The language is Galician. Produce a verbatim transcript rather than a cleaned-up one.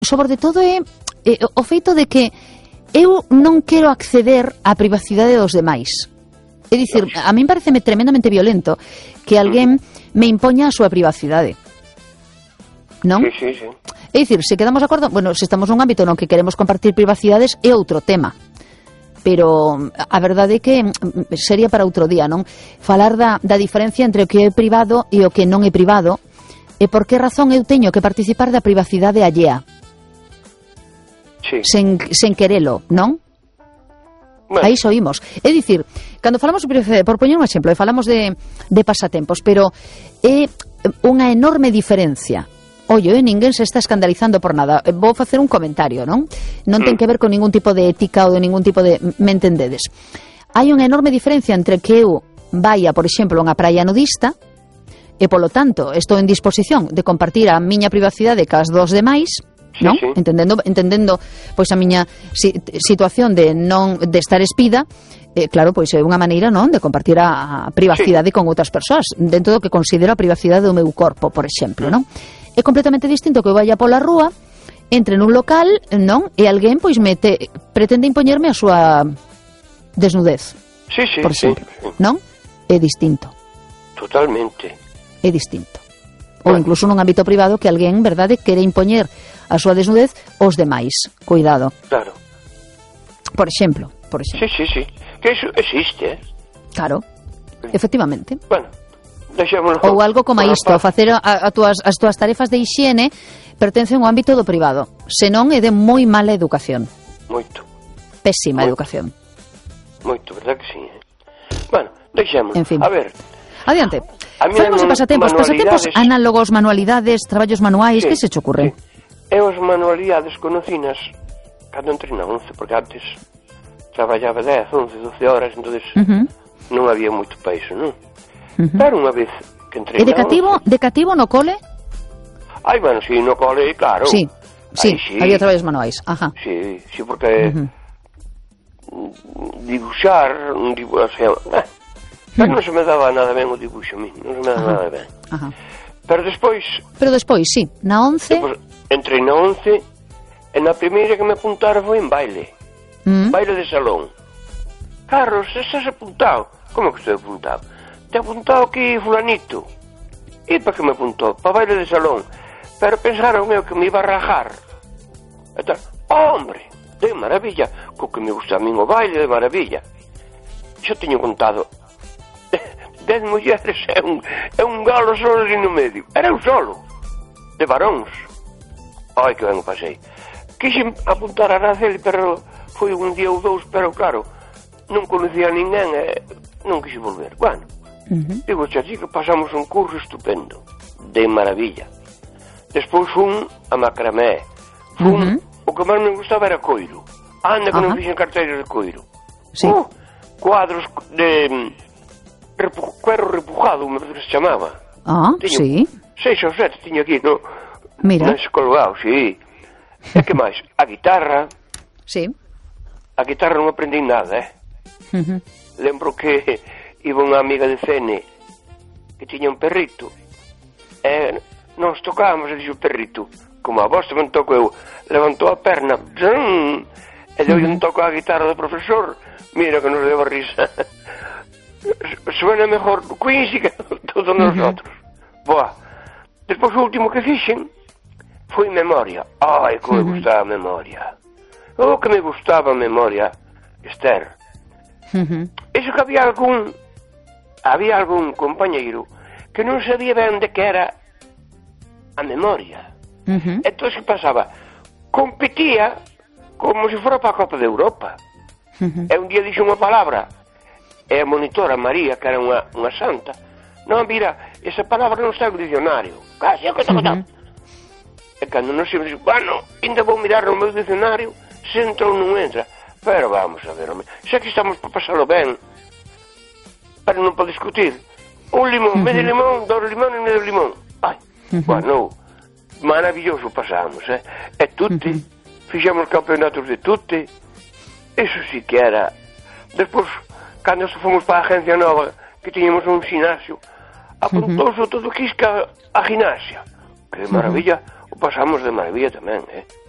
sobre todo é, é o feito de que eu non quero acceder á privacidade dos demais. É dicir, a min pareceme tremendamente violento que alguén me impoña a súa privacidade. Non? Sí, sí, sí. É dicir, se quedamos de acordo, bueno, se estamos nun ámbito no que queremos compartir privacidades é outro tema. Pero a verdade é que sería para outro día, non? Falar da, da diferencia entre o que é privado e o que non é privado e por que razón eu teño que participar da privacidade allea. Sí. Sen, sen querelo, non? Bueno. Aí soímos. É dicir, cando falamos de privacidade, por poñer un exemplo, e falamos de, de pasatempos, pero é unha enorme diferencia. Ollo, eh, ninguén se está escandalizando por nada. Vou facer un comentario, non? Non ten que ver con ningún tipo de ética ou de ningún tipo de... Me entendedes? Hai unha enorme diferencia entre que eu vaya, por exemplo, a unha praia nudista e, polo tanto, estou en disposición de compartir a miña privacidade cas dos demais, non? Sí, sí. Entendendo, entendendo pois a miña si, situación de non de estar espida, eh, claro, pois é unha maneira, non, de compartir a, a privacidade sí. con outras persoas, dentro do que considero a privacidade do meu corpo, por exemplo, non? É completamente distinto que eu vaya pola rúa, entre nun local, non? E alguén pois mete, pretende impoñerme a súa desnudez. Sí, sí, por exemplo, sí, sí. Non? É distinto. Totalmente. É distinto. Ou incluso nun ámbito privado que alguén, verdade, quere impoñer a súa desnudez aos demais. Cuidado. Claro. Por exemplo, por exemplo. Sí, sí, sí. Que eso existe, eh? Claro. Efectivamente. Bueno. Ou algo como isto, facer a, a tuas, as túas tarefas de hixiene pertencen ao ámbito do privado, senón é de moi mala educación. Moito. Pésima Moito. educación. Moito, verdad que sí, eh? Bueno, deixemos. En fin. A ver. Adiante. Falamos de pasatempos, pasatempos análogos, manualidades, traballos manuais, sí, que se che ocurre? Sí. Eu as manualidades conocinas cando entrei na once, porque antes traballaba dez, once, doce horas, entonces uh -huh. non había moito pa iso, non? Uh -huh. Pero unha vez que entrei e de cativo, de cativo no cole? Ai, bueno, si, sí, no cole, claro. Sí, sí, sí. había traballos manuais. Ajá. Sí, sí, porque uh -huh. dibuixar, un dibuixo, o sea, eh, pero uh -huh. non se me daba nada ben o dibuixo, a mí, non se me daba Ajá. nada ben. Ajá. Pero despois... Pero despois, sí, na once... Despois, entrei na once, e na primeira que me apuntara foi en baile. Mm. Baile de salón. Carlos, estás apuntado? Como que estou apuntado? Te apuntado aquí fulanito. E para que me apuntou? Para baile de salón. Pero pensaron eu que me iba a rajar. E tal, oh, hombre, de maravilla. Co que me gusta a min o baile, de maravilla. Xo teño contado dez mulleres e un, e un galo solo ali no medio. Era eu solo. De varóns. Ai, que ben o pasei. Quixen apuntar a Araceli, pero foi un día ou dous, pero claro, non conocía a ninguén e non quixi volver. Bueno, uh -huh. digo, xa que pasamos un curso estupendo, de maravilla. Despois fun a macramé. Fun, uh -huh. o que máis me gustaba era coiro. Anda que uh -huh. non fixen carteiros de coiro. Sí. Uh, cuadros de repu, cuero repujado, me parece que se chamaba. Ah, tiño sí. Seis ou sete tiño aquí, no? Mira. Non se colgado, sí. E que máis? A guitarra. Sí. A guitarra non aprendí nada, eh? Uh -huh. Lembro que iba unha amiga de Cene que tiña un perrito e nos tocábamos e dixo o perrito, como a vos tamén toco eu, levantou a perna zzzz, e deu un toco a guitarra do profesor. Mira que nos deu a risa. Suena mejor Quincy que todos nosotros. Uh -huh. Boa. Despois o último que fixen foi memoria. Ai, como uh -huh. me gustaba a memoria. Oh, que me gustaba a memoria, Esther. Uh -huh. Eso que había algún había algún compañeiro que non sabía ben de que era a memoria. Uh -huh. Entón, que pasaba? Competía como se fora para a Copa de Europa. Uh -huh. E un día dixo unha palabra e a monitora María, que era unha, unha santa, non, mira, esa palabra non está no dicionario. Casi, o que está contando. E cando non se me dixo, bueno, ainda vou mirar no meu dicionario se entra ou non entra. Pero vamos a ver, home, xa que estamos para pasarlo ben, pero non para discutir. Un limón, uh -huh. medio limón, dos limón e medio limón. Ai, uh -huh. bueno, maravilloso pasamos, eh? E tutte, uh -huh. fixemos campeonatos de tutte, eso sí que era. Despois, cando fomos para a agencia nova, que tiñamos un ginasio, apuntouse uh -huh. todo quisca a gimnasia. Que de maravilla, uh -huh. o pasamos de maravilla tamén, eh?